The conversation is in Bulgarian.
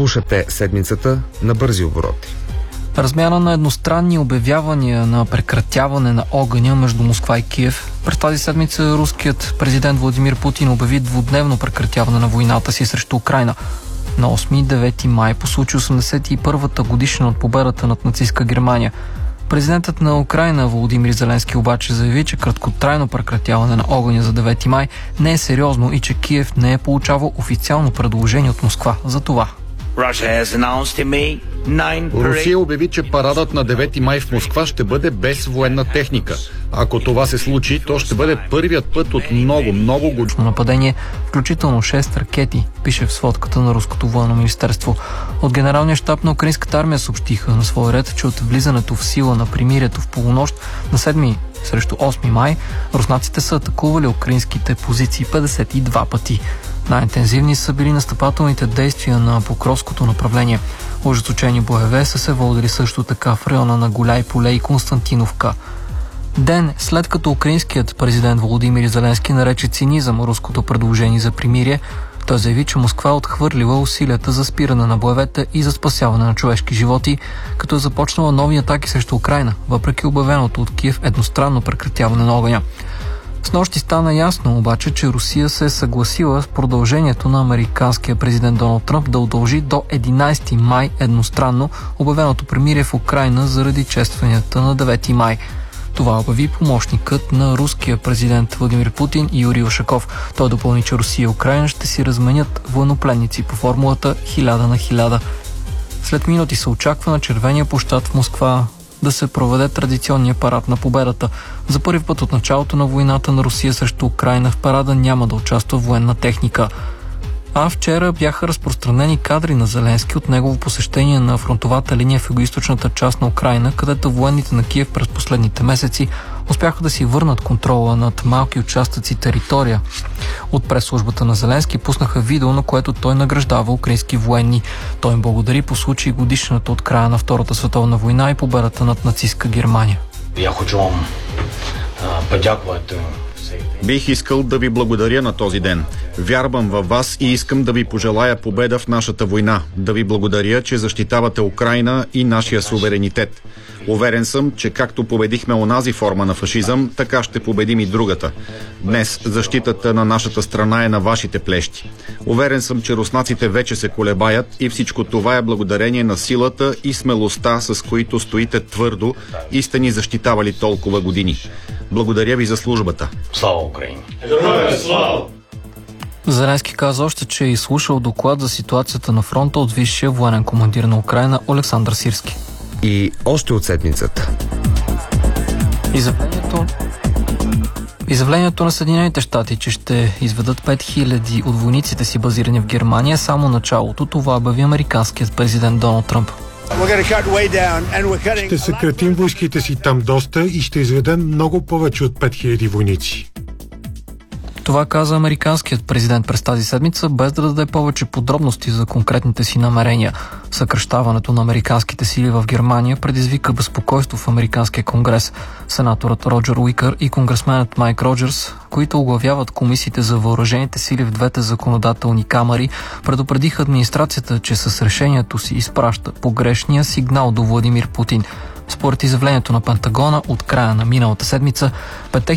Слушате седмицата на бързи обороти. Размяна на едностранни обявявания на прекратяване на огъня между Москва и Киев. През тази седмица руският президент Владимир Путин обяви двудневно прекратяване на войната си срещу Украйна. На 8 и 9 май по случай 81-та годишна от победата над нацистска Германия. Президентът на Украйна Володимир Зеленски обаче заяви, че краткотрайно прекратяване на огъня за 9 май не е сериозно и че Киев не е получавал официално предложение от Москва за това. Русия обяви, че парадът на 9 май в Москва ще бъде без военна техника. Ако това се случи, то ще бъде първият път от много години. Нападение, включително 6 ракети, пише в сводката на Руското военно министерство. От Генералния щаб на украинската армия съобщиха на своя ред, че от влизането в сила на примирието в полунощ на 7 срещу 8 май, руснаците са атакували украинските позиции 52 пъти. Най-интензивни са били настъпателните действия на Покровското направление. Ожесточени боеве са се водили също така в района на Голяй поле и Константиновка. Ден след като украинският президент Володимир Зеленски нарече цинизъм руското предложение за примирие, той заяви, че Москва е отхвърлила усилията за спиране на боевете и за спасяване на човешки животи, като е започнала нови атаки срещу Украйна, въпреки обявеното от Киев едностранно прекратяване на огъня. Снощи стана ясно обаче, че Русия се е съгласила с продължението на американския президент Доналд Тръмп да удължи до 11 май едностранно обявеното примирие в Украйна заради честванията на 9 май. Това обяви помощникът на руския президент Владимир Путин Юрий Ушаков. Той допълни, че Русия и Украйна ще си разменят военнопленници по формулата 1000 на 1000. След минути се очаква на червения площад в Москва да се проведе традиционния парад на победата. За първи път от началото на войната на Русия срещу Украйна в парада няма да участва военна техника. А вчера бяха разпространени кадри на Зеленски от негово посещение на фронтовата линия в югоизточната част на Украйна, където военните на Киев през последните месеци успяха да си върнат контрола над малки участъци територия. От пресслужбата на Зеленски пуснаха видео, на което той награждава украински военни. Той им благодари по случай годишната от края на Втората световна война и победата над нацистска Германия. Бих искал да ви благодаря на този ден. Вярвам във вас и искам да ви пожелая победа в нашата война. Да ви благодаря, че защитавате Украйна и нашия суверенитет. Уверен съм, че както победихме онази форма на фашизъм, така ще победим и другата. Днес защитата на нашата страна е на вашите плещи. Уверен съм, че руснаците вече се колебаят и всичко това е благодарение на силата и смелостта, с които стоите твърдо и сте ни защитавали толкова години. Благодаря ви за службата. Слава Украина! Зеленски каза още, че е изслушал доклад за ситуацията на фронта от висшия военен командир на Украйна Олександър Сирски. И още от седмицата. Изявлението на Съединените щати, че ще изведат 5000 от войниците си базирани в Германия, само началото. Това обяви американският президент Доналд Тръмп. Ще съкратим войските си там доста и ще изведем много повече от 5000 войници. Това каза американският президент през тази седмица, без да даде повече подробности за конкретните си намерения. Съкращаването на американските сили в Германия предизвика безпокойство в Американския конгрес. Сенаторът Роджер Уикър и конгресменът Майк Роджерс, които оглавяват комисиите за въоръжените сили в двете законодателни камари, предупредиха администрацията, че с решението си изпраща погрешния сигнал до Владимир Путин. Според изявлението на Пентагона от края на миналата седмица, 5000